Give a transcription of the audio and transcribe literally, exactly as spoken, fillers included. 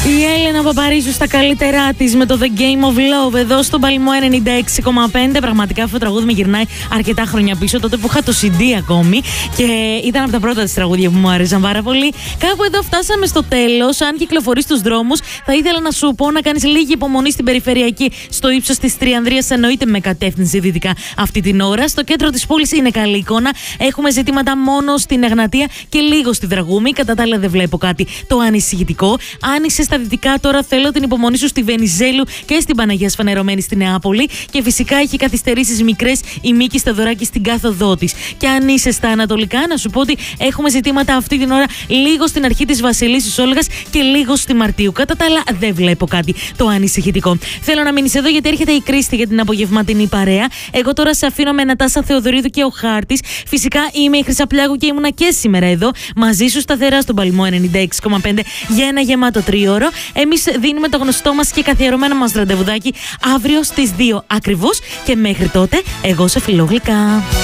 Η Έλενα Παπαρίζου στα καλύτερά της με το The Game of Love εδώ στον Παλμό ενενήντα έξι κόμμα πέντε. Πραγματικά αυτό το τραγούδι με γυρνάει αρκετά χρόνια πίσω, τότε που είχα το σι ντι ακόμη και ήταν από τα πρώτα της τραγούδια που μου άρεσαν πάρα πολύ. Κάπου εδώ φτάσαμε στο τέλος. Αν κυκλοφορείς στους δρόμους, θα ήθελα να σου πω να κάνεις λίγη υπομονή στην περιφερειακή στο ύψος της Τριανδρίας, εννοείται με κατεύθυνση δυτικά αυτή την ώρα. Στο κέντρο της πόλης είναι καλή εικόνα. Έχουμε ζητήματα μόνο στην Εγνατία και λίγο στη Δραγούμη. Κατά τα άλλα, δεν βλέπω κάτι το ανησυχητικό. Άνοιξε στα δυτικά, τώρα θέλω την υπομονή σου στη Βενιζέλου και στην Παναγία Σφανερωμένη στη Νεάπολη. Και φυσικά έχει καθυστερήσεις μικρές η Μίκη Σταδωράκη στην κάθοδό της. Και αν είσαι στα ανατολικά, να σου πω ότι έχουμε ζητήματα αυτή την ώρα λίγο στην αρχή της Βασιλίσσης Όλγας και λίγο στη Μαρτίου. Κατά τα άλλα, δεν βλέπω κάτι το ανησυχητικό. Θέλω να μείνεις εδώ γιατί έρχεται η Κρίστη για την απογευματινή παρέα. Εγώ τώρα σε αφήνω με Νατάσα Θεοδωρίδου και ο Χάρτης. Φυσικά είμαι η Χρυσαπλάγου και ήμουνα και σήμερα εδώ μαζί σου σταθερά στον Παλμό ενενήντα έξι κόμμα πέντε για ένα γεμάτο τρίωρο. Εμείς δίνουμε το γνωστό μας και καθιερωμένο μας ραντεβουδάκι αύριο στις δύο ακριβώς και μέχρι τότε εγώ σε φιλώ γλυκά.